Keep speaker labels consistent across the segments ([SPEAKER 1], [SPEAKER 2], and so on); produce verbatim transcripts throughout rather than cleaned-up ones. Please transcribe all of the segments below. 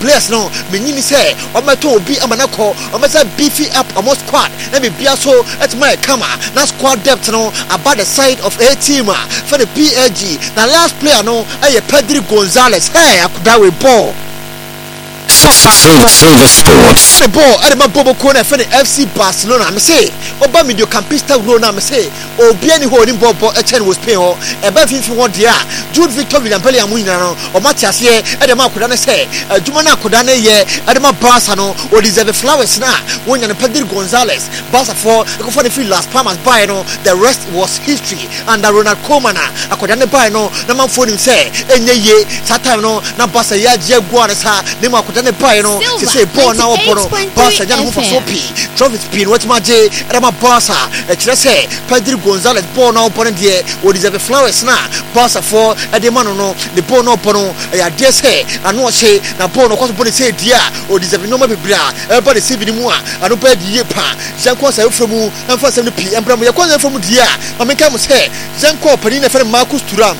[SPEAKER 1] players no menyini say ometo obi amanako omesa beefy up almost squad na be bia so at my kama na squad depth no about the side of a team for the P L G. The last player no eh Pedro Gonzalez. Hey, akuda we ball
[SPEAKER 2] Silver Sports.
[SPEAKER 1] The ball at my Bobo Kona for the F C Barcelona. I say, Oba medio campista Rona. I say, Obiani holding ball, a ten was paying or a bad if you want, dear. Jude Victor William Pelly and Winner or Matias here at the Makudana say, Jumana Kudane ye at the Barsano or deserve flowers now. When you're Pedro Gonzalez, Barca for the field last Palmas Bayano, the rest was history. And the Ronald Comana, I could not buy no, the man for him say, and ye, Satano, Nabasa Yaguanasa, Nema Kudane Bayano, to say, born now upon Barca, Jan Sopi, Travis Pin, what's my J, Rama Barca, a Chile, Pedro Gonzalez, born now upon the or deserve flowers now, Barca for a demano, the born upon a dare say, and no say, Napon, of course, say, dear, or deserve no maybe bra, everybody say, Vinimua, and no bed yepa, Janko from you, and for seven P. and Bramia from Dia, I make him say, Janko, Panina for Marcus Turam.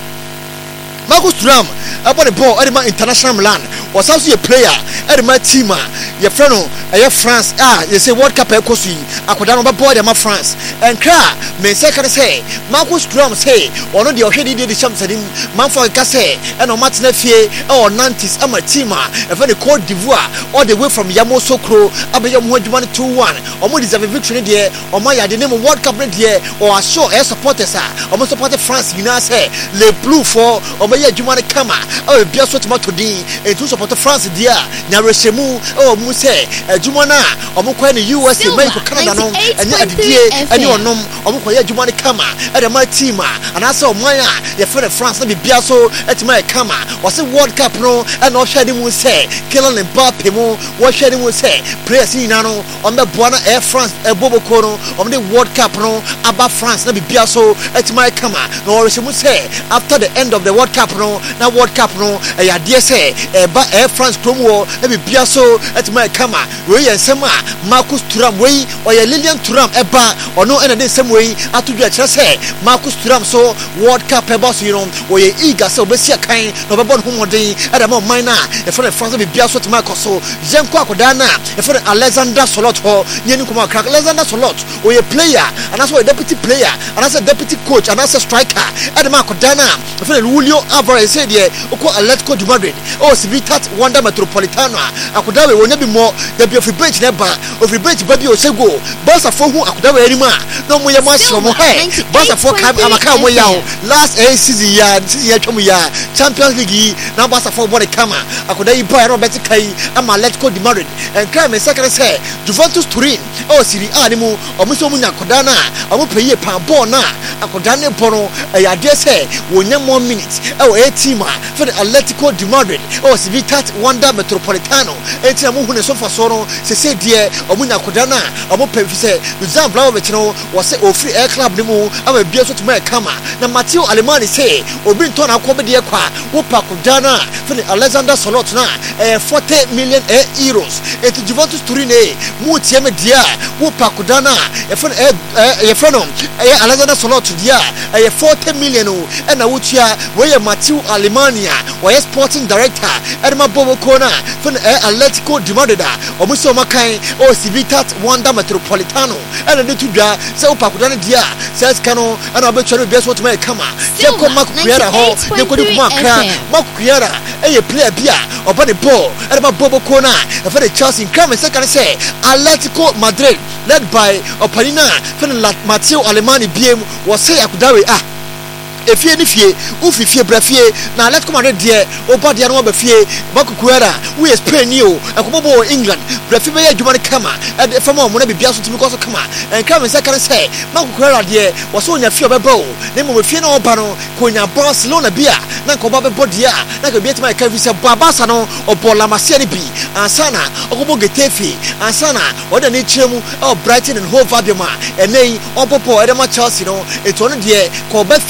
[SPEAKER 1] Marcus Thuram about the ball at my international Milan was also a player at my team. Your friend, your France, ah, you say World Cup Ecosi, I could not boy my France. And cry, may second say, Marcus Thuram say, one of the already did the champs in Manfred Casse, and on Martin Fie, or Nantes, and my team, and for the Cote d'Ivoire, all the way from Yamoussoukro, Abayam one two one, or more deserve a victory there, or my the name of World Cup there, or I show air supporters, or most supported France, you know, say, Le Blue for, or yeah, Jumani Kama, oh, Biaso Tomatodi, and to support France, dear, Nareshemu, oh, Muse, Jumana, or Mukweni, U S A, America, Canada, and yet the dear, and you know, or Mukoya Jumani Kama, and my team, and I saw Maya, your friend of France, and Biaso, at my Kama, was a World Cup, no, and no shedding will say, Killing and Bapimo, what shedding will say, Press Nano, on the Buana Air France, a Bobo Kono, on the World Cup, no, about France, and Biaso, at my Kama, no, she would say, after the end of the World Cup. No, now World Cup no, eh ya dear say, eh ba Air France promo, eh be biaso at my kama, we and Sama, Marcus Thuram way, or ya Lilian Thuram eba, or no any same way, at to do a say, Marcus Thuram so World Cup e boss you know, or ye eager so be see kind, no be born home day, at a more minor, if for the France be biaso to Marcus so, Janko Kodana, if for Alexander Solot or Yenukuma crack Alexander Solot, or a player, and that's why a deputy player, and as a deputy coach, and as a striker, at the Marcodana, if for Julio Alvarez said yeah, Oko Atletico de Madrid, oh, Civitat Wanda Metropolitana, Akudawe will never be more than be of a bench never, of a bench baby or Sego, Bassa for who Akudawe anymore, no more much from hey, Bassa for Cam Amaka Moyao, last a season year, Tomuya, Champions League, now Bassa for Body Kama, Akudai Boy Robert Kai, and Atletico de Madrid, and Crime and second say, Juventus Turin, oh, Siri Animu, or Musomuna Kodana, I will pay a pound bona, Akodane Bono, I dare say, one more minutes, oh, eight. For the Atletico de Madrid, or Civitat Wanda Metropolitano, and Tamuhuna Sofa Sono, se say dear, or Muna Kodana, or Mopefise, Luzan Blavitino, was a free air club Nemo, I will be able to make Kama. Now Matteo Alemani say, or bring Tona Comedy Aqua, Wopa Kodana, for the Alexander Solotna, a forty million euros, and to Juventus Turine, Mutiame Dia, Wopa Kodana, a friend, a friend, Alexander Solot, Dia, a forty million, and a Wuchia, where Matteo Alemania, or a sporting director, Edma Bobo Kona, from Atletico de Madrid, or Muso Makai, or Civitat Wanda Metropolitano, and a little da, so Pakudana Dia, says Cano, and I'll bet you best what may come. Jacob Makuera Hall, you could Makuera, a player beer, or Bunny Ball, Edma Bobo Kona, and for the Chelsea, come and second say, Atletico Madrid, led by Opalina, from Matteo Alemani B M, was say Akudawe. Ah. If you if you if you brafie now let's come and there oba dia no ba fie makukuera we is Spain you and come over England brafie be adwuma kama and from mo na bibia so timi ko so kama and come second say makukuera there was on your fie be bro na mo fie na oba no konya Barcelona bia na ko ba be bodia na ko biet mai ka visa babasa no obola masiani bi ansana okobo Getafe ansana oda ne chemu o Brighton and Hove Albion and nei opopo edema Chelsea no eto no there ko ba fie dia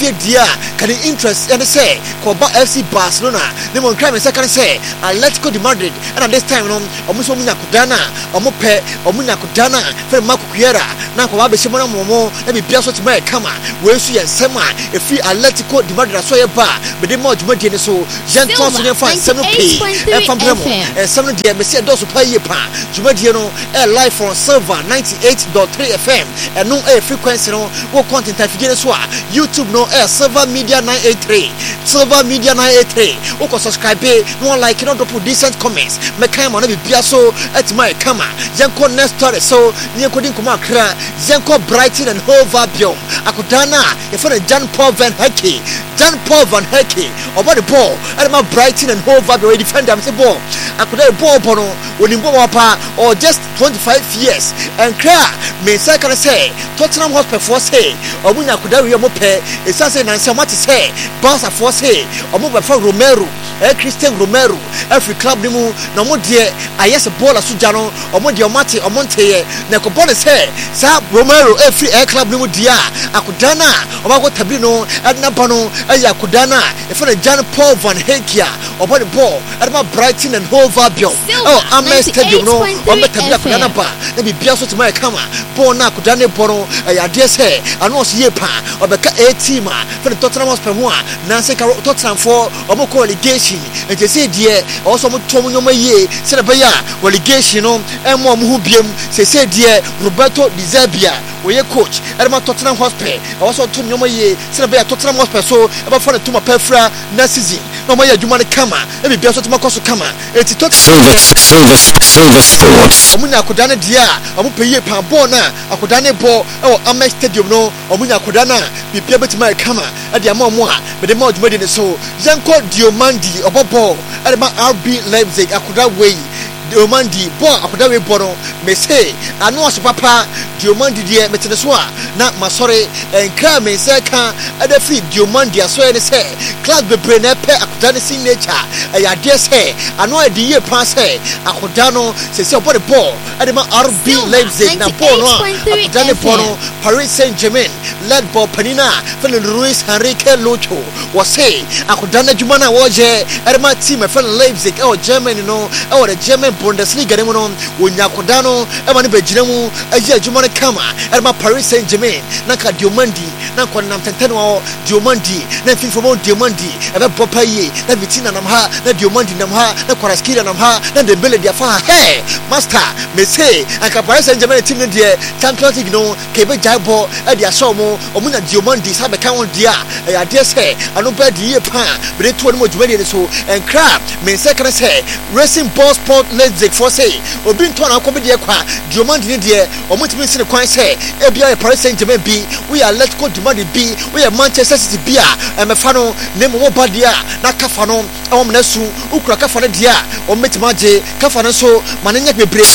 [SPEAKER 1] dia can interest and say Coba F C Barcelona ne mon crime second say Atletico de Madrid and at this time no omuso munya kudana omope omunya kudana fe Marco Cuera na ko ba be shimona momo e be bia so ti mai kama we su ye sema e fi Atletico de Madrid so ye ba be de mo djuma de ne so jen to so ne fa seven p e fam bremo e seven de me se do so pa ye pa djuma de no e live on Silver ninety-eight point three F M and no e frequency no wo content afidie so a YouTube no e Silver Media nine eighty-three Silver Media nine eighty-three wo ko subscribe no like no drop decent comments me kan mo na be bia so etima e kama jen ko next story so ni ko din kuma kra jen ko Brighton and Hove Albion akudana e for Jan Paul van Hecke Jan Paul van Hecke over the ball and my Brighton and Hove Albion defender am say ball akuda ball bono woni ball pa or just twenty-five years and cry me say can say Tottenham Hotspur for say omunya akuda we mo pe e say na say what say Barca for say omo be for Romero e Christian Romero every club ni mu na mo de ayese ball asuja no omo de omate omonte na ko ball say sa Romero every air club ni mu dia akudana oba ko tabi no adna bano aya akudana e for Jan Paul van Hecke oba the ball at my Brighton and Hove Albion oh Ames Stadium no omo tabi akudana ba na bi bia so tuma e kama ball na akudana bono aya de say ano so ye pa obeka eighteen ma for Tottenham Hotspur ho a na say ka Tottenham for omo ko relegation e je say die also mo tom nyoma ye se na ba ya relegation no e mo mo hu biem se say die Roberto Di Zerbi we coach Edema Tottenham Hotspur also to nyoma ye se na ba ya Tottenham Hotspur so e ba for tuma pefra na season no mo ya djuma ne kama e bi bia so tuma koso kama e ti Tottenham Silver Silver Sports omunya akodane dia omo peye pa ball na akodane ball e wo Amex Stadium no omunya akodana bi bia betima e kama e dia ma mo a be de ma djuma de ne so Janko Diomandi obobo Edema R B Leipzig akoda wey Diomandi ball akoda wey ball me say anu aso papa Diomandi die metene so a na masore enkra me say kan ada free Diomandi aso e ne say class be bre na pe akoda ne signature e ya de say anu e die pa say akoda no say say obo the ball Edema R B Leipzig na ball no akoda ne ball no Paris Saint-Germain led ball panina for Luis Enrique Lucho was say akoda na djuma na wo je Edema team e for Leipzig e Germany no e wo the German Bundesliga dem no wonya akoda no e ma ne begina mu ayi djuma ne kama Edema Paris Saint-Germain na ka Diomandi na ko nam tenten wo Diomandi na FIFA mo Diomandi e be bopa yi na Vitina nam ha na Diomandi nam ha na Kvaratskhelia nam ha na Dembele dia fa hey master me say aka Paris Saint-Germain team no dia Champions League no ke be jaibo e dia show mo omunya Diomandi sa be kan won dia e ya dia say anu be die pa be to no mo djumadi ne so enkra me say kan say Racing Ball Sport Leipzig for say obi nto na akobe dia kwa Diomandi ne dia omutimi se kwan say e bia Paris Saint-Germain bi we are Let's Go Diomandi bi we are Manchester City bi a e me fa no ne mo ba dia na kafa no e wo mna su ukura kafa no dia o metima je kafa no so manenya bebre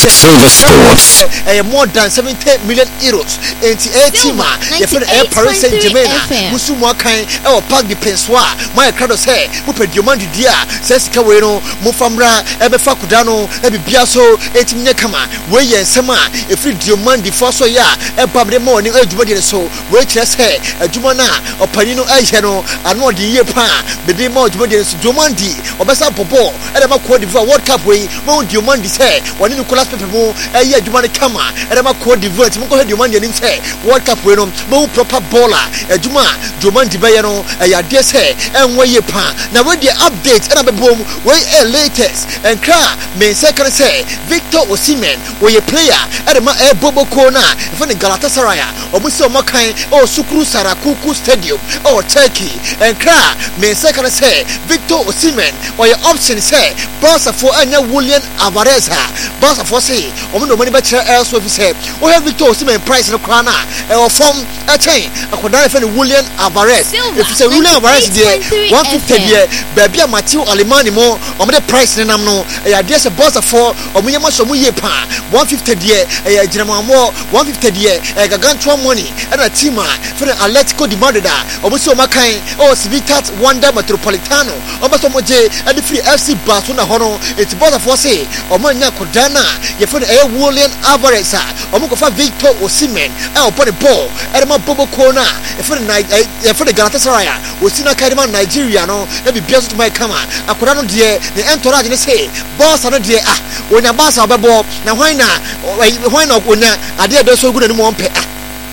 [SPEAKER 1] e more than seventy million euros enti eighty ma ye fe e Paris Saint-Germain musu mo kan e o Parc des Princes my crowd say mo pe Diomandi dia se sika we no mo famra e be fa kuda no e bibia so etimnya kama we ye nsema e fi Diomandi for so ya e pamre mo ni e djumadi ne so we kire say adjuma na opani no aye no ano de ye pa be de mo djumadi ne so Diomandi obesa popo e de ma Cote d'Ivoire World Cup we mo Diomandi say woni Nicolas Pepe mo aye adjuma ne kama e de ma Cote d'Ivoire ti mo ko Diomandi ni say World Cup we no mo proper baller adjuma Diomandi be ye no e ya de say enwo ye pa na we dey update e na be bom we e latest and cra me second say Victor Osimhen we a player e de ma e bobo ko na e for Galatasaray obusi omokan o Sukuru Sarakuku Stadium o Turkey and cra me second say Victor Osimhen we option say Barca for anya Julian Alvarez Barca for say omo no money be chere else we say we have Victor Osimhen price no kra na e o form a chain akoda for Julian Alvarez if you say Julian Alvarez there one fifty there baby Matthew Alemani mo omo the price ne nam no e ya dey say Barca for omo yema so mo ye pa one fifty there e ya jinama mo one fifty there e gaganto money e na team for Atletico de Madrid omo so makan o Civitat Wanda Metropolitano omo so mo je e the free F C Barcelona hono it's Barca for say omo nya kodana Ghana yefone eh William Alvarez omo ko fa Victor Osimhen e opo the ball e ma Bobo Kona yefone yefone Galatasaray osina kadema Nigeria no e bi biaso to my kama akoda no de the entourage ne say boss no de ah onya boss obebo na hwan na hwan na onya ade do so gu na mu ompe ah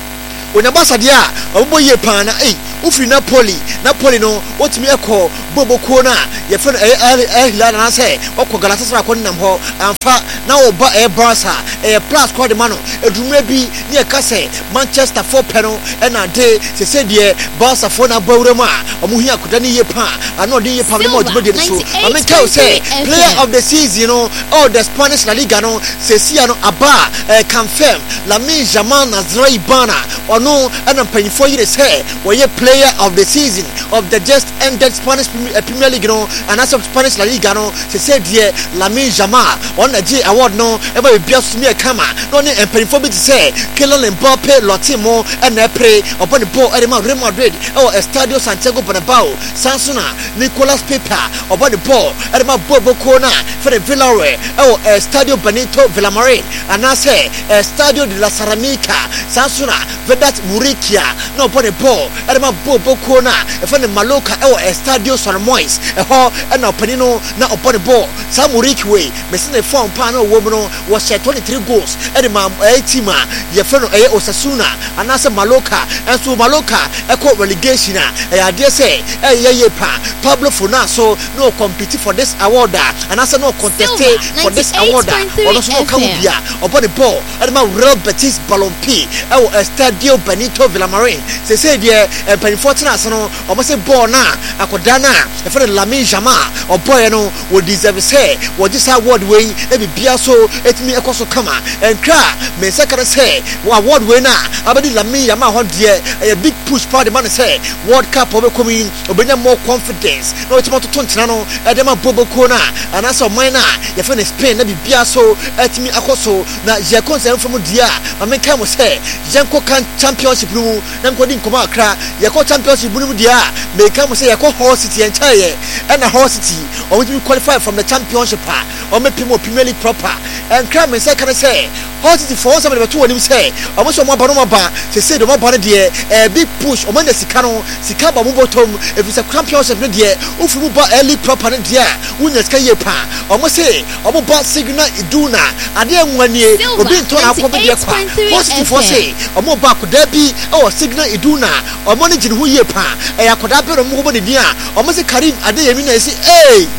[SPEAKER 1] onya boss ade a obebo ye pan na eh ufri Napoli Napoli no otimi ekọ Bobo Kona yefone eh Hilal na say okọ Galatasaray ko nam ho amfa na oba e Barca e plus called man edumre bi ne ka say Manchester for peno e na de se se de Barca for na bawrem a omuhi akoda ne ye pa ano de ye pa me mo de de so I mean tell say player of the season you know all the Spanish La Liga no se sia no aba confirm Lamine Yamal Nazrai Bana ono and mpanyfo yire say we player of the season of the just ended Spanish Premier League no and as of Spanish La Liga no se said here Lamine Yamal on the G award no ever be bias me kama no ne mpanyfo bi say Kylian Mbappe Lotimo and pray upon the ball at Real Madrid or Estadio Santiago Bernabeu Sansuna Nicolas Pepe upon the ball at Bobo Kona for the Villarreal or Estadio Benito Villamarín and I say Estadio de la Ceramica Sansuna Vedat Murikia no upon the ball at Bobo Kona for the Maloka or Estadio San Mois a ho and now Panino now upon the ball Sam Murikiwe missing the form panel woman was set twenty-three goals at the Mam Etima Yefeno E Osasuna and as a Maloka and so Maloka echo relegation I dare say eh ye pa Pablo Funaso no compete for this award and as no contest for this award also no Camubia upon the ball at my Real Betis Ballon P or Estadio Benito Villamarín they say there Penfortuna no almost a ball na akodana e for Lamine Yamal or boy no would deserve say what this award way e be biaso etimi ekoso kama and cra me second say award winner abadi Lamine Yamal ho de a big push for the man say World Cup obe coming obenya more confidence no etimo to tontina no e dem Bobo Kona and as of mine na ye for Spain na be biaso etimi akoso na je concern from dia ame kan mo say yenko kan championship no na nkodi nkoma akra ye ko championship no dia me kan mo say ye ko Hull City en chaye and na Hull City or we qualify from the championship or me Premier League proper and cram me say can say Hull City for somebody to him say almost mo ba no ba say say do mo ba de a big push o man the sika no sika ba mo bottom if it's a championship no de ufu mo ba early proper no de wunya sika ye pa almost say o mo ba Signal Iduna ade anwanie obi nto na akọ be de kwa Hull City for say o mo ba ko da bi o Signal Iduna o mo ne jini hu ye pa e yakoda be mo bo de dia o mo say Karim Adeyemi na say eh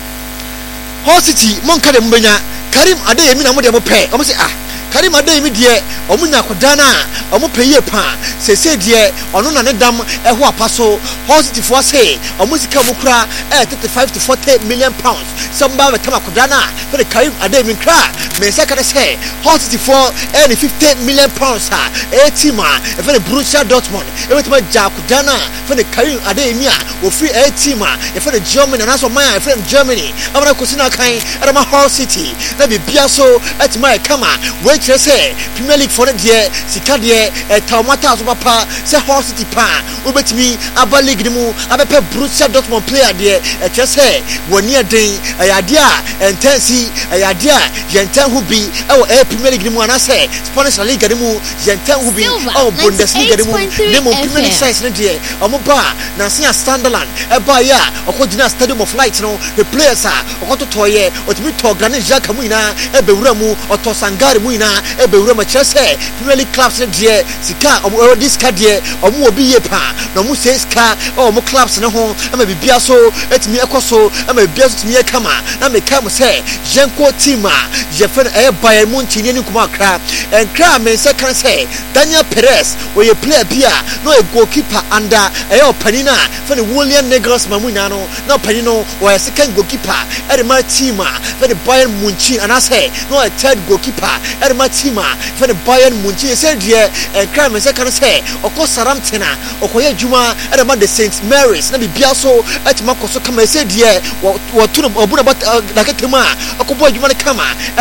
[SPEAKER 1] Hull City mon ka de mbenya Karim Adeyemi na mo de mo pe o mo say ah Karim Adeyemi de omunya kodana omu peye pa se se de onu na ne dam eho apaso Hull City for say omu sika mu kra eh thirty-five to forty million pounds samba betama kodana for the Karim Adeyemi kra me se ka say Hull City for eh fifty million pounds ha eh tima e for the Borussia Dortmund e betama ja kodana for the Karim Adeyemi a ofri eh tima e for the Germany na so man e for Germany amana kosina kan e ma Hull City na be biaso etima e kama we say Premier League for the year sika de Taumata so papa say Hull City pa obetimi aba league ni mu abepe Borussia Dortmund player de e say woni eden ayade a intensi ayade a yenten hu bi e Premier League ni mu ana say Spanish La Liga ni mu yenten hu bi o Bundesliga ni mu ni mu Premier League size ni de omo ba na se Sunderland e ba ya okogina Stadium of Light no the players a okototoye otimi to Granit Xhaka mu ina e bewura mu otosangare mu ina ebe wura ma chese Premier League clubs de sika omo this card de omo obi ye pa na omo say sika omo clubs ne ho ama bibia so etimi ekoso ama bibia so timi kama na me kam say yenko team a je fe e Bayern Munich ni kuma kra en kra me say kan say Daniel Perez we ye player bia no a goalkeeper under e opanina fe the William Negros mamuna no na opanino we second goalkeeper e the my team a fe the Bayern Munich and I say no a third goalkeeper e Matima for the Bayern Munich said here a crime and second say oko Saramtina okoye juma at the Saint Mary's na bibia so at makoso kama said here what to obuna but naketema okobo juma kama at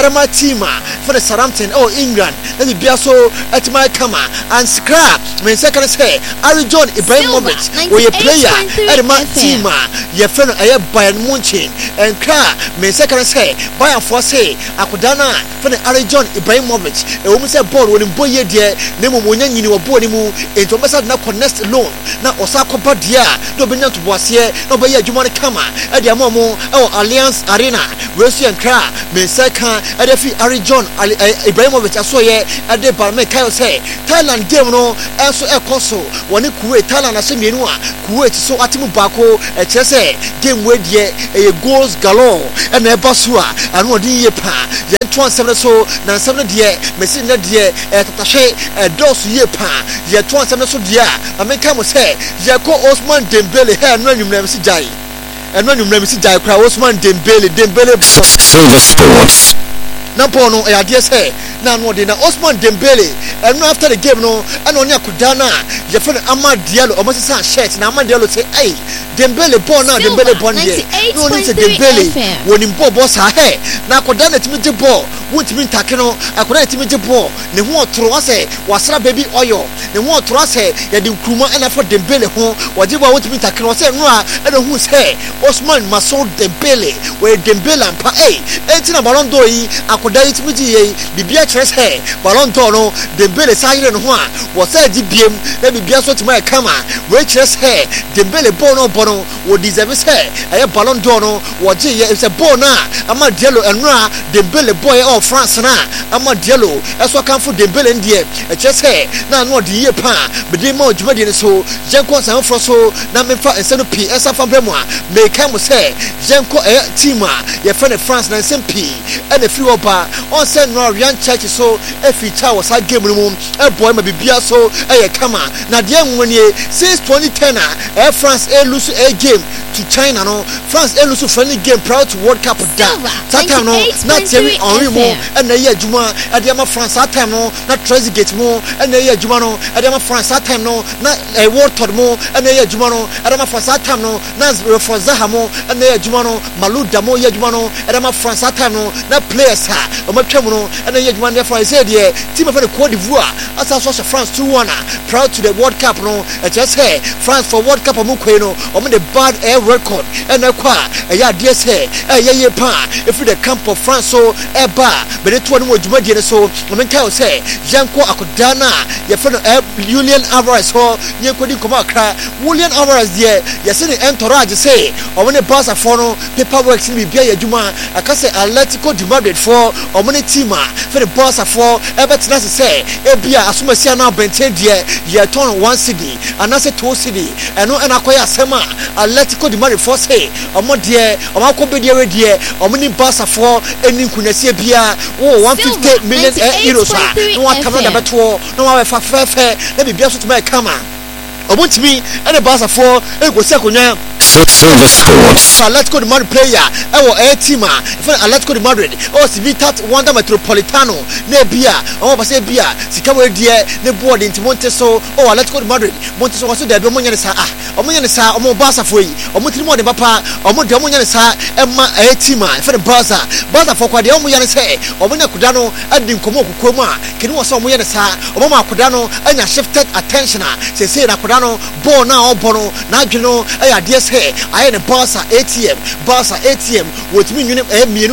[SPEAKER 1] Premier team for the Southampton or England. Let me be also at my camera and scrap. My second say, Harry John Ibrahimovic, or a player at my team, your friend I Bayern Munchen and car. My second say, Bayern for say, Akudana for the Harry John Ibrahimovic, a woman said, Ball when boy dear, Nemo Munyan, you were born in into Massa now connect alone. Now Osaka Badia, no Benin to Boisier, no Baya Jumani Kama, at the Momo, or Alliance Arena, Russia and Kra, my second, at the Harry John Ibrahimovic, I saw ye at the Barme Kyle say, Thailand Demono, also a consul, when you Kuwait, Thailand, as a Minua, Kuwait, so Atimu Bako, a Chese, game with ye, a goals galore, and a Basua, and what ye pa, yet one seven so, now seven dear, Messina dear, at Tache, a dos ye pa, yet one seven so dear, I make come say, Yako Osman Dembele, hair, no, you never see Jai, and when you never see Jai, Osman Dembele, Dembele,
[SPEAKER 2] Silver Sports.
[SPEAKER 1] Napono, I dare say, now more than Osman Dembele, and after the game, no, and on Yakudana, your friend Amad Diallo, almost a shirt, and Amad Diallo say, hey, Dembele born now, Dembele born here. No need to Dembele when in Bob was her hair. Now, Kodana to meet the ball, wouldn't mean Takano, I could not meet the ball. The more Troase was a baby oil, the more Troase, Yadim Kuma, and I for Dembele home, whatever want to meet Takano, and I who's hair, Osman Masol Dembele, where Dembele and Pae, eighteen Baron Doi, I could die to meet ye, the Beatrice hair, Baron Tono, Dembele Silent One, was a D B M, let me be also to my camera, Rachel's hair, Dembele Bono Bono, would deserve his hair, I have Baron Dono, what ye is a bona, Amad Diallo and Ra, Dembele boy of France na, Amad Diallo, as what come for Dembele and dear, a chest hair, now not the year pa, but they more Jumadian so, Janko and Froso, Namifa and Senupi, and Safa Bremois, may come say, Janko a Tima, your friend of France and Sempi, and a few bar, on Saint Ryan Church so, a few towers, I game room, a boy may be Biaso, a kama, now the young one ye, since twenty ten, Air France a lose a game to China, no, France a lose friendly game prior to World Cup of that. That no, not Terry Henry more, and the year Juma, at the France that time no, not Tracy Gates more, and the year Jumano, at the France that time no, not a word to more, and the year Jumano, at the France that time no, not for Zahamo, and the year Jumano, Malu Damo Yajumano, at the France that time no, not players ha, or Machamuno, and the year Juman therefore I said, yeah, team of the Cote d'Ivoire, as I saw France two one, proud to the World Cup no, and just hey, France for World Cup of Mukweno, or the bad air record, and a qua, a ya dear say, a ya pa, if the camp of France so, a bar, but it one was Jumadian so, I mean, Kyle say, Janko Akudana, your friend Julian Alvarez, or Yankodi Komaka, William Alvarez, dear, Yasin Entourage say, or when a bus of phono, paperwork in Bia Juma, I can say Atletico de Madrid for, or many teamer, for the boss of four, Everton as I say, Ebia, Asumasiana Bente, dear, ye turn one city, and I said two city, and no and acquire Sema, Atletico de Madrid for say, or more dear, or Marco Bedia, dear, or many bus of four, and in Kunesia Bia, oh, one fifty million euros, no one coming number two, no one for fair fair, let me be able to make a camera. I want me and a bus of four, and go second now.
[SPEAKER 2] Silver Sports.
[SPEAKER 1] Atletico de Madrid player, our air teamer, for Atletico de Madrid, or Civitat Wanda Metropolitano, Nebia, or Basebia, Sikawa dear, the board into Monteso, or Atletico de Madrid, Monteso was there, Moyanasa, or Moyanasa, or Mobasa Free, or Mutimo de Papa, or Moyamanasa, and my air teamer, for the Baza, Baza for Quadio Moyanasa, or Mona Kudano, and Komo Koma, can was some Moyanasa, or Mama Kudano, and I shifted attention, say, say, Nakudano, born now, Bono, Nagino, I dare say. I had a Barca A T M, Barca A T M, with me, you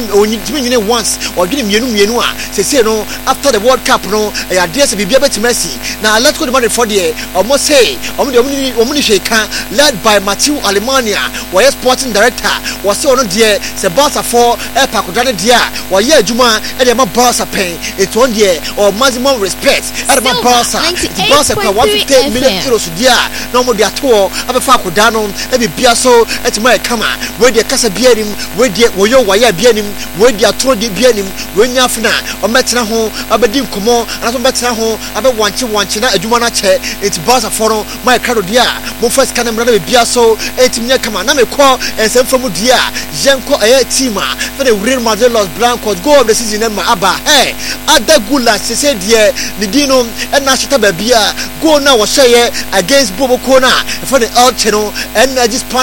[SPEAKER 1] know, once, or getting you know, say, no, after the World Cup, no, I dare to be able to Messi. Now, let's go to Madrid for the almost say, Omnishaker, led by Matthew Alemania, where sporting director was so on dear, the Barca for Epacodana dear, while yeah, Juma, and the Barca pay, it's one year, or maximum respect, and my Barca, the Barca one hundred fifty million euros, dear, no more their tour, of a Facodano, let me be so at my camera, where the Casa Bianim, where the Woyo Waya Bianim, where the Atrodi Bianim, when Yafna, or Metnaho, Abadim Como, and Metnaho, about one to one China, a Jumana chair, it's Baza Foro, my Carodia, Mofas Canamra Biaso, Etimia Kamaname Qua, and sent from Udia, Janko Air Tima, for the real Mardelos Blancos, go of the season and my Abba, hey, Ada Gula, she said, yeah, Nidino, and Nashita Babia, go now, or say against Bobo Kona, for the El Cheno, and I just pan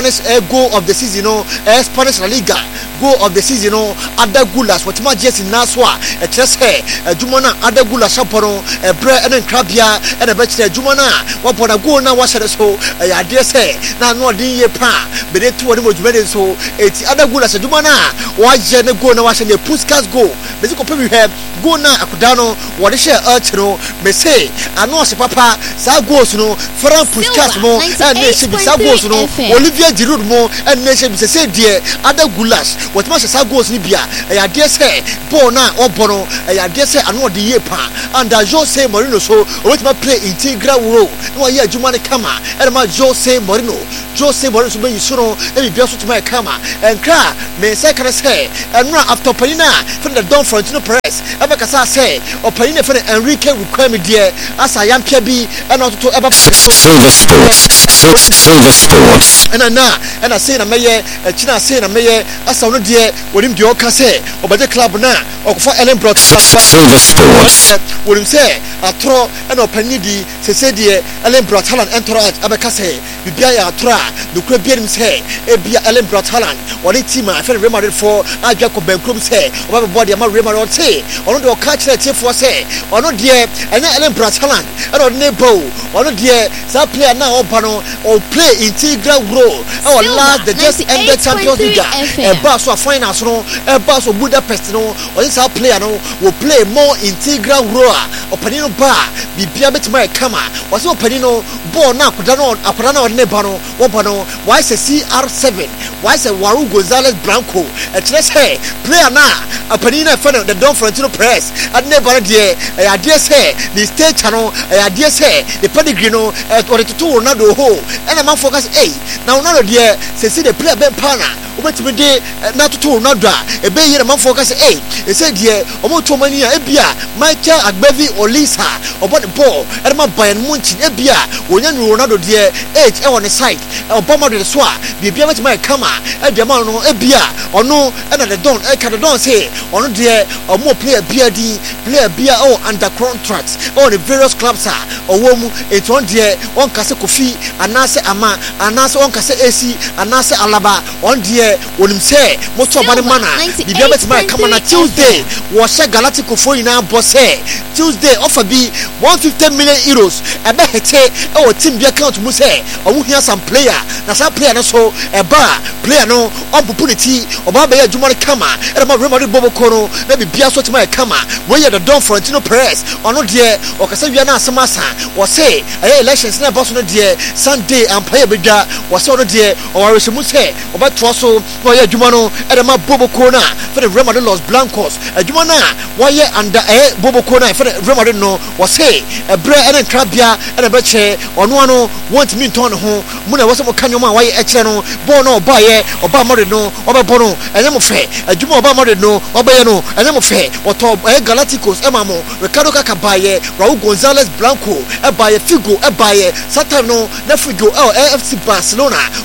[SPEAKER 1] Spanish uh, goal of the season no uh, Spanish La Liga goal of the season no Ada Gulas what ma just naswa e kyerɛ sɛ adwuma na Ada Gulas aporo e bre ene nkrabia ene be kyerɛ adwuma na wapɔ na goal na wahyɛ so e ade sɛ na no ɔden ye pa be de to woni modwuma de so eti Ada Gulas adwuma na wahyɛ ne goal na wahyɛ ne Puskas goal be si kopɛ bi hɛ goal na akoda no wɔde hyɛ ɛkyi no me say ano ɔhyɛ papa saa goals no Ferran Puskas mo ene hyɛ bi saa goals no Olivier Giroud mo ene hyɛ bi sɛ die Ada Gulas what ma hyɛ saa goals ni bia e ade sɛ ball na ɔbɔ no e ade sɛ ano ɔde ye pa and Jose Mourinho so wetin play integral role no ye adwuma ne kama e ma Jose Mourinho Jose Mourinho so be yisuro e bia so tuma e kama enkra me say kan say enra after panina from the Don Florentino Perez e be kasa say opanina for Enrique Requiem die asa yampia bi e na toto e ba
[SPEAKER 2] Silver Sports Silver Sports
[SPEAKER 1] and na and I say na meye e china say na meye asa no die wonim die o ka say obade club na okofo Ellen Brot
[SPEAKER 2] Silver Sports
[SPEAKER 1] wonim say atro e na opanini di sese die Ellen Brot Haaland entourage abeka say bibia ya atro the crab beam say ebia Ellen Brot Haaland or the team I feel Real Madrid for Adja ko Benkrum say oba body ama Real Madrid say ono de o catch the team for say ono de ena Ellen Brot Haaland e no ne bow ono de sa player na oba no o play integral role e last the just ended Champions League e ba so finals no e ba so Budapest no o sa player no will play more integral role opani no ba bibia betima e kama o se opani no ball na akoda no akoda na ne ba no wo ba no why say C R seven why say Waru Gonzalez Blanco e kire say player na opani na fa the Don Florentino Perez at ne ba de e ade say the stage channel e ade say the pedigree no or the to Ronaldo ho and a man focus eh now Ronaldo there say see the player ben pana obetimi de na to Ronaldo e be here man focus eh e say there omo to mani a bia Michael Agbevi Olisa obo the ball and man Bayern Munich e bia onya Ronaldo there age e on the side obama de so a bibia betima kama e bia man no e bia ono e na the don e ka the don say ono there omo player bia di player bia oh under contracts on the various clubs are owo mu it on there on kase Kofi anase ama anase on kase A C anase Alaba on there wonim say most of body mana bibia betima kama na Tuesday wo she Galactico for ina boss Tuesday offer be one hundred fifty million euros e be hete e o team bi account mu say owo hia some player na some player no so e ba player no opportunity oba be adwuma kama e ma Real Madrid bobo kono na bibia so tima kama we the Don Florentino Perez ono there o kase wi na asema sa wo say e elections na boss no there Sunday empire bedwa wo say ono there o wa rehemu say oba to so no ye adwuma no e ma bobo kono for the Real Madrid Los Blancos adwuma na wo ye under e bobo kono for the Real Madrid no wo say e bre e na krabia e na be che ono ano want me turn ho mu na wo say mo kanyoma wo ye e kire no ball no oba ye oba Madrid no oba bono enye mo fe adwuma oba Madrid no oba ye no enye mo fe oto e Galacticos e ma mo Ricardo Kaka baye Raul Gonzalez Blanco e baye Figo e baye Saturn no na Figo e F C Barcelona